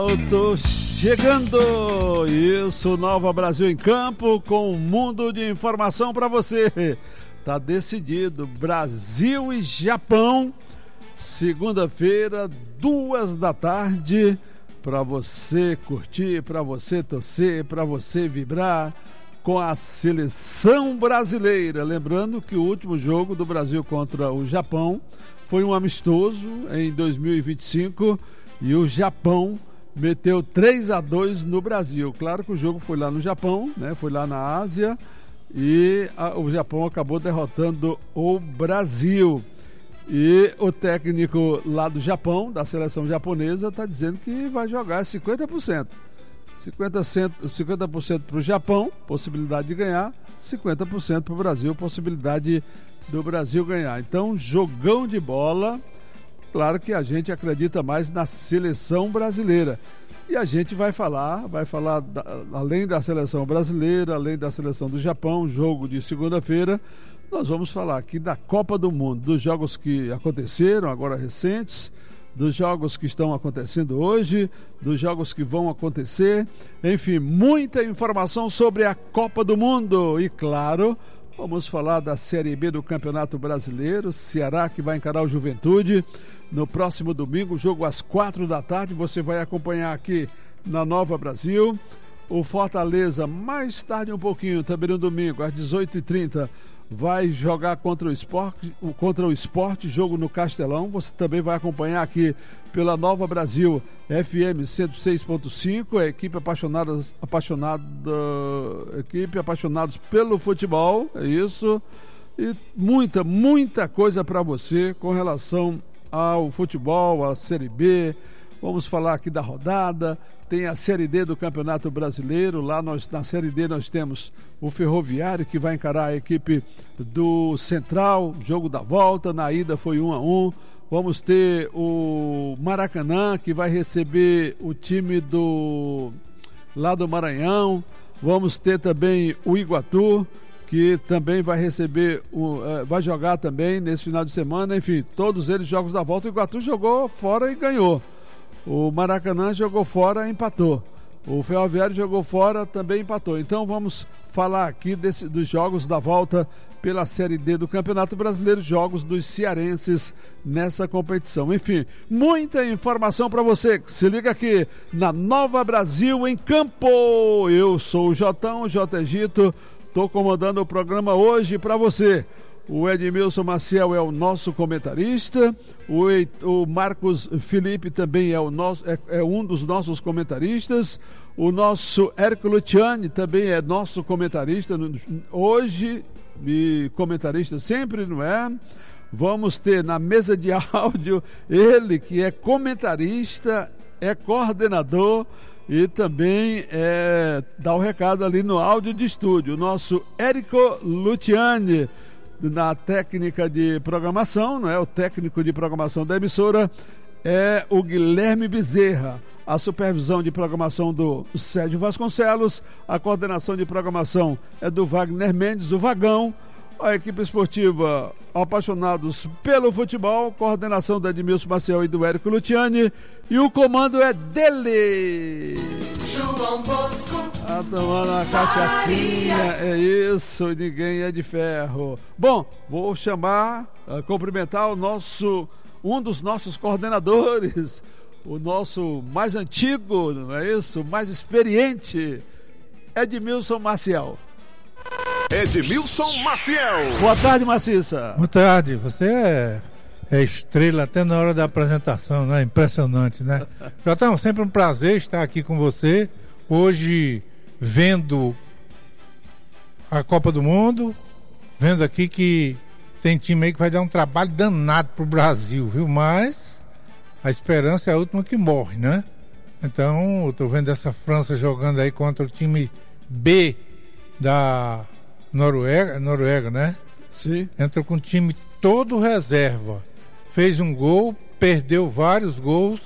Eu tô chegando, isso, Nova Brasil em Campo, com um mundo de informação para você. Tá decidido, Brasil e Japão, segunda-feira, 14h, para você curtir, para você torcer, para você vibrar com a seleção brasileira. Lembrando que o último jogo do Brasil contra o Japão foi um amistoso em 2025 e o Japão meteu 3-2 no Brasil. Claro que o jogo foi lá no Japão, né? Foi lá na Ásia e o Japão acabou derrotando o Brasil. E o técnico lá do Japão, da seleção japonesa, está dizendo que vai jogar 50%. 50% para o Japão, possibilidade de ganhar, 50% para o Brasil, possibilidade do Brasil ganhar. Então, jogão de bola. Claro que a gente acredita mais na seleção brasileira. E a gente vai falar além da seleção brasileira, além da seleção do Japão, jogo de segunda-feira, nós vamos falar aqui da Copa do Mundo, dos jogos que aconteceram, agora recentes, dos jogos que estão acontecendo hoje, dos jogos que vão acontecer, enfim, muita informação sobre a Copa do Mundo. E claro, vamos falar da Série B do Campeonato Brasileiro, Ceará que vai encarar o Juventude no próximo domingo, jogo às 4h, você vai acompanhar aqui na Nova Brasil. O Fortaleza, mais tarde um pouquinho, também no domingo, às 18h30, vai jogar contra o Sport, jogo no Castelão. Você também vai acompanhar aqui pela Nova Brasil FM 106.5, a equipe apaixonados pelo futebol, é isso. E muita coisa para você com relação ao futebol, à Série B. Vamos falar aqui da rodada. Tem a Série D do Campeonato Brasileiro. Lá na Série D nós temos o Ferroviário, que vai encarar a equipe do Central, jogo da volta. Na ida foi 1-1. Vamos ter o Maracanã, que vai receber o time lá do Maranhão. Vamos ter também o Iguatu, que também vai receber, vai jogar também nesse final de semana. Enfim, todos eles jogos da volta. O Iguatu jogou fora e ganhou. O Maracanã jogou fora e empatou. O Ferroviário jogou fora, também empatou. Então vamos falar aqui dos jogos da volta pela Série D do Campeonato Brasileiro, jogos dos cearenses nessa competição. Enfim, muita informação para você. Se liga aqui na Nova Brasil em Campo. Eu sou o Jotão, J. Egito. Estou comandando o programa hoje para você. O Edmilson Maciel é o nosso comentarista, o Marcos Felipe também é um dos nossos comentaristas, o nosso Érico Luciani também é nosso comentarista hoje, e comentarista sempre, não é? Vamos ter na mesa de áudio ele que é comentarista, é coordenador e também dá o recado ali no áudio de estúdio, o nosso Érico Luciani. Na técnica de programação, não é? O técnico de programação da emissora é o Guilherme Bezerra. A supervisão de programação do Sérgio Vasconcelos, a coordenação de programação é do Wagner Mendes, o Vagão. A equipe esportiva apaixonados pelo futebol, coordenação da Edmilson Maciel e do Érico Luciani, e o comando é dele, João Bosco. Tá tomando uma cachaçinha, é isso, ninguém é de ferro. Bom, vou cumprimentar um dos nossos coordenadores, o nosso mais antigo, não é isso? Mais experiente, Edmilson Maciel. Edmilson Maciel. Boa tarde, Maciça. Boa tarde, você é estrela até na hora da apresentação, né? Impressionante, né? Jotão, sempre um prazer estar aqui com você, hoje vendo a Copa do Mundo, vendo aqui que tem time aí que vai dar um trabalho danado pro Brasil, viu? Mas a esperança é a última que morre, né? Então, eu tô vendo essa França jogando aí contra o time B da Noruega, né? Sim. Entra com o time todo reserva. Fez um gol, perdeu vários gols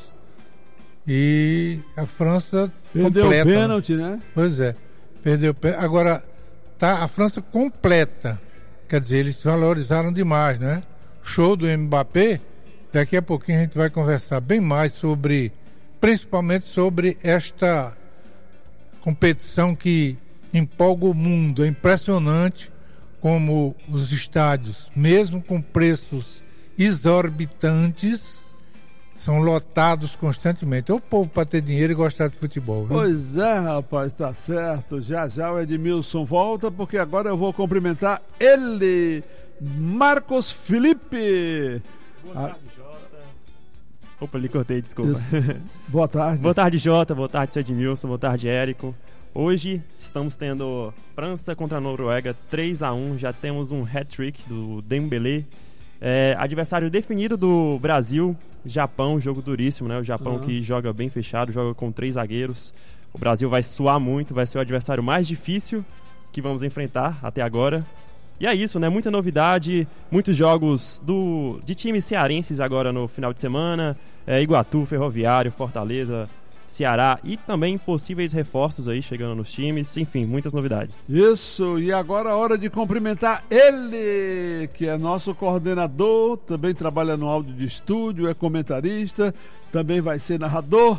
e a França perdeu completa. Perdeu o pênalti, né? Pois é. Perdeu o pênalti. Agora, tá a França completa. Quer dizer, eles valorizaram demais, né? Show do Mbappé. Daqui a pouquinho a gente vai conversar bem mais sobre principalmente sobre esta competição que empolga o mundo. É impressionante como os estádios, mesmo com preços exorbitantes, são lotados constantemente. É o povo para ter dinheiro e gostar de futebol, viu? Pois é, rapaz, tá certo. Já já o Edmilson volta, porque agora eu vou cumprimentar ele, Marcos Felipe. Boa tarde, Jota. Opa, lhe cortei, desculpa. Boa tarde. Boa tarde, Jota. Boa tarde, seu Edmilson. Boa tarde, Érico. Hoje estamos tendo França contra a Noruega 3-1. Já temos um hat-trick do Dembélé. Adversário definido do Brasil, Japão, jogo duríssimo, né? O Japão que joga bem fechado, joga com 3 zagueiros. O Brasil vai suar muito, vai ser o adversário mais difícil que vamos enfrentar até agora. E é isso, né? Muita novidade, muitos jogos de times cearenses agora no final de semana. Iguatu, Ferroviário, Fortaleza, Ceará e também possíveis reforços aí chegando nos times, enfim, muitas novidades. Isso, e agora a hora de cumprimentar ele, que é nosso coordenador, também trabalha no áudio de estúdio, é comentarista, também vai ser narrador.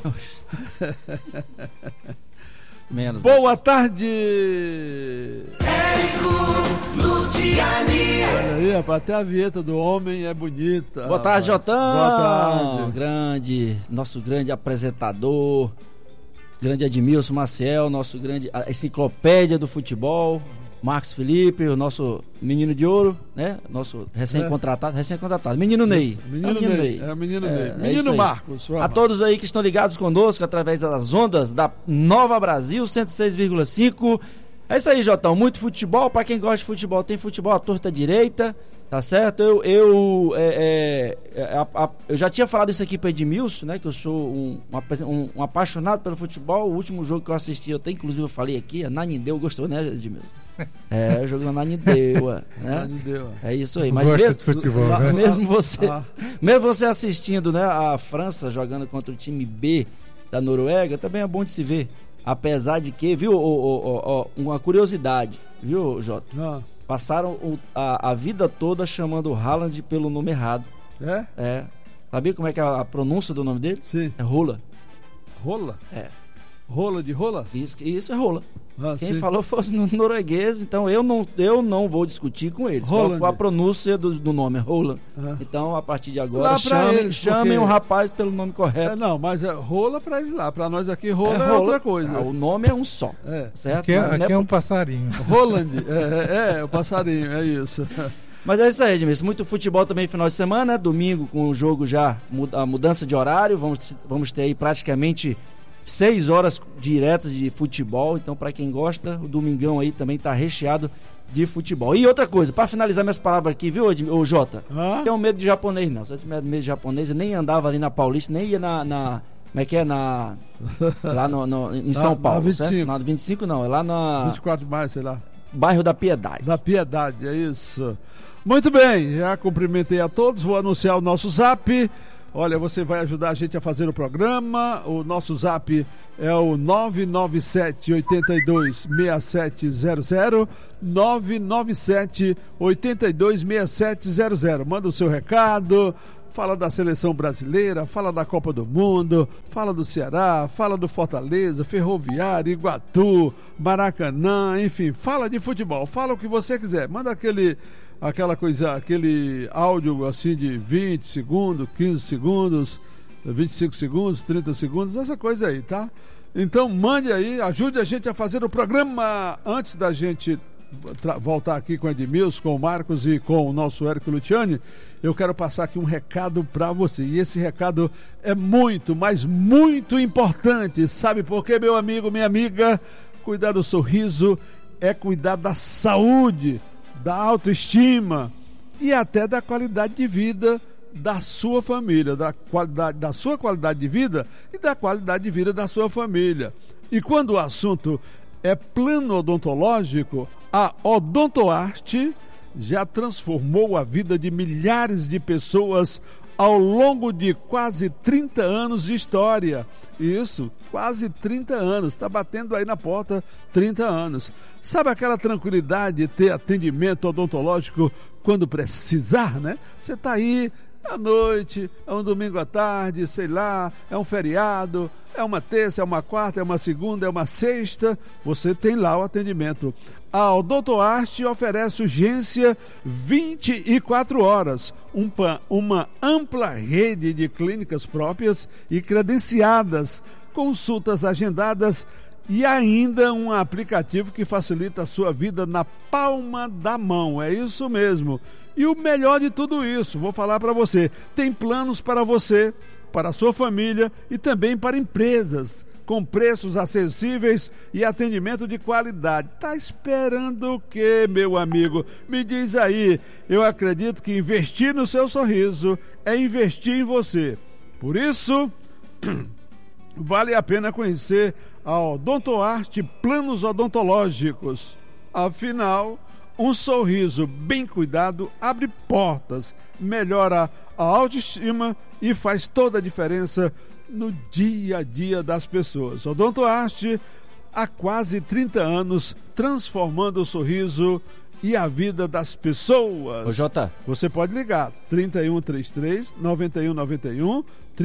Menos. Boa tarde! Érico Luciani. Olha aí, rapaz, até a vinheta do homem é bonita. Boa tarde, Jotão. Boa tarde. Nosso grande apresentador, grande Edmilson Maciel, nosso grande enciclopédia do futebol, Marcos Felipe, o nosso menino de ouro, né? Nosso recém-contratado, menino Ney. Menino Ney. Menino Marcos. A todos aí que estão ligados conosco através das ondas da Nova Brasil 106,5. É isso aí, Jotão. Muito futebol. Pra quem gosta de futebol, tem futebol à torta direita, tá certo? Eu já tinha falado isso aqui para Edmilson, né? Que eu sou um apaixonado pelo futebol. O último jogo que eu assisti, inclusive eu falei aqui, a Nanindeu. Gostou, né, Edmilson? Eu joguei na Nanindeu, né? É isso aí. Mas gosta de futebol, né? mesmo você assistindo, né, a França jogando contra o time B da Noruega, também é bom de se ver. Apesar de que, viu, uma curiosidade, viu, Jota? Passaram a vida toda chamando o Haaland pelo nome errado. Sabia como é que é a pronúncia do nome dele? Sim. É Rola. Rola? Rola de rola? Isso é Rola. Quem sim. falou foi no norueguês, então eu não vou discutir com eles. Qual foi a pronúncia do nome? Rola. Então, a partir de agora, chamem o rapaz pelo nome correto. Não, mas rola pra eles lá. Pra nós aqui, rola é outra coisa. O nome é um só. Certo? Aqui é um passarinho. Roland. O passarinho, é isso. Mas é isso aí, Edmilson. Muito futebol também no final de semana, né? Domingo com o jogo já, a mudança de horário. Vamos ter aí praticamente 6 horas diretas de futebol. Então, para quem gosta, o domingão aí também tá recheado de futebol. E outra coisa, para finalizar minhas palavras aqui, viu, Jota? Não tenho medo de japonês, não. Se eu tiver medo de japonês, eu nem andava ali na Paulista, nem ia como é que é? Lá em São Paulo. Na 25. Certo? Na 25 não, é lá na 24 de maio, sei lá. Bairro da Piedade. Da Piedade, é isso. Muito bem, já cumprimentei a todos, vou anunciar o nosso zap. Olha, você vai ajudar a gente a fazer o programa. O nosso zap é o 997-82-6700. 997-82-6700. Manda o seu recado, fala da seleção brasileira, fala da Copa do Mundo, fala do Ceará, fala do Fortaleza, Ferroviário, Iguatu, Maracanã, enfim, fala de futebol, fala o que você quiser. Manda aquele áudio assim de 20 segundos, 15 segundos, 25 segundos, 30 segundos, essa coisa aí, tá? Então mande aí, ajude a gente a fazer o programa. Antes da gente voltar aqui com o Edmilson, com o Marcos e com o nosso Érico Luciani, eu quero passar aqui um recado para você, e esse recado é muito, mas muito importante. Sabe por quê, meu amigo, minha amiga? Cuidar do sorriso é cuidar da saúde, da autoestima e até da qualidade de vida da sua família, da sua qualidade de vida e da qualidade de vida da sua família. E quando o assunto é plano odontológico, a Odontoarte já transformou a vida de milhares de pessoas ao longo de quase 30 anos de história. Isso, quase 30 anos, está batendo aí na porta 30 anos. Sabe aquela tranquilidade de ter atendimento odontológico quando precisar, né? Você está aí à noite, é um domingo à tarde, sei lá, é um feriado, é uma terça, é uma quarta, é uma segunda, é uma sexta, você tem lá o atendimento. A Odontoarte oferece urgência 24 horas, uma ampla rede de clínicas próprias e credenciadas, consultas agendadas e ainda um aplicativo que facilita a sua vida na palma da mão. É isso mesmo. E o melhor de tudo isso, vou falar para você, tem planos para você, para a sua família e também para empresas, com preços acessíveis e atendimento de qualidade. Tá esperando o quê, meu amigo? Me diz aí. Eu acredito que investir no seu sorriso é investir em você. Por isso, vale a pena conhecer a Odontoarte Planos Odontológicos. Afinal, um sorriso bem cuidado abre portas, melhora a autoestima e faz toda a diferença no dia a dia das pessoas. Odontoarte, há quase 30 anos, transformando o sorriso e a vida das pessoas. Ô, Jota. Você pode ligar 3133-9191,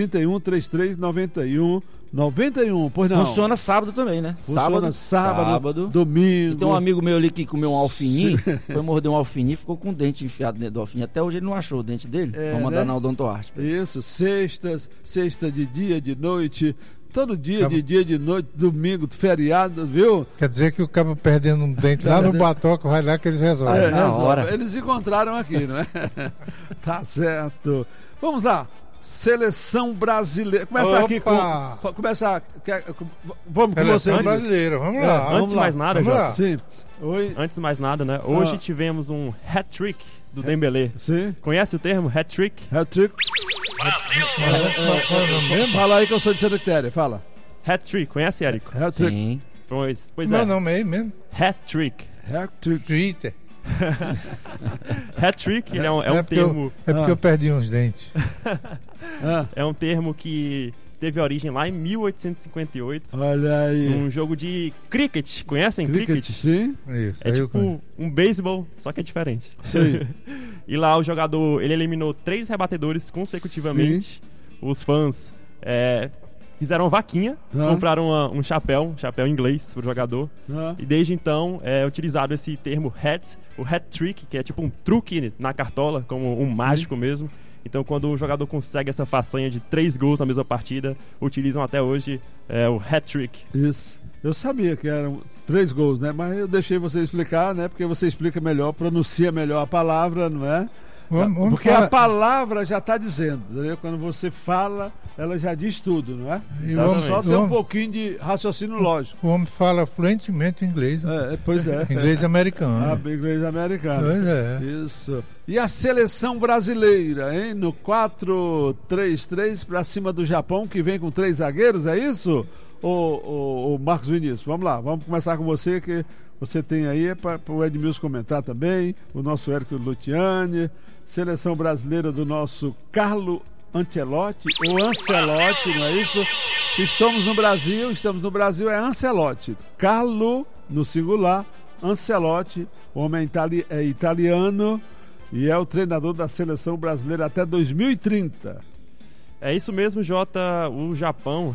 3133-9191. Pois não. Funciona sábado também, né? Funciona sábado, domingo. E tem um amigo meu ali que comeu um alfinim, foi morder um alfinim, ficou com o dente enfiado dentro do alfinim. Até hoje ele não achou o dente dele. Vamos mandar na Odontoarte. Isso, sexta de dia, de noite, todo dia, de dia, de noite, domingo, feriado, viu? Quer dizer que o cabo perdendo um dente lá no Batoca, vai lá que eles resolvem. Na hora. Eles encontraram aqui, não é? Tá certo. Vamos lá. Seleção brasileira. Começar aqui com. Começar. Vamos com você. Seleção brasileira, vamos lá. Antes de mais nada, Jota. Sim. Oi. Antes de mais nada, né? Hoje tivemos um hat-trick do Dembélé. Sim. Conhece o termo hat-trick? Hat-trick. Fala aí que eu sou de cemitério. Fala. Hat-trick, conhece, Érico? Hat-trick. Sim. Pois é. Meu nome é aí mesmo. Hat-trick. Hat-trick. Twitter. Hat-trick ele é um termo. É porque eu perdi uns dentes. É um termo que teve origem lá em 1858. Olha aí. Um jogo de cricket. Conhecem Cricket? Sim. Isso, É aí eu tipo um beisebol, só que é diferente. Sim. E lá o jogador, ele eliminou 3 rebatedores consecutivamente. Os fãs fizeram uma vaquinha, compraram um chapéu inglês pro jogador. E desde então é utilizado esse termo o hat-trick, que é tipo um truque na cartola, como um mágico mesmo. Então quando o jogador consegue essa façanha de 3 gols na mesma partida, utilizam até hoje o hat-trick. Isso. Eu sabia que eram 3 gols, né? Mas eu deixei você explicar, né? Porque você explica melhor, pronuncia melhor a palavra, não é? Porque a palavra já está dizendo, entendeu? Quando você fala, ela já diz tudo, não é? Só tem um pouquinho de raciocínio lógico. O homem fala fluentemente inglês. Né? Pois é. Inglês americano. Inglês americano. Pois é. Isso. E a seleção brasileira, hein? No 4-3-3 para cima do Japão, que vem com 3 zagueiros, é isso? O Marcos Vinícius, vamos lá, vamos começar com você, que você tem aí para o Edmilson comentar também, o nosso Érico Lutiani, seleção brasileira do nosso Carlo Ancelotti, ou Ancelotti, não é isso? Se estamos no Brasil é Ancelotti. Carlo, no singular, Ancelotti, o homem é italiano e é o treinador da seleção brasileira até 2030. É isso mesmo, Jota. O Japão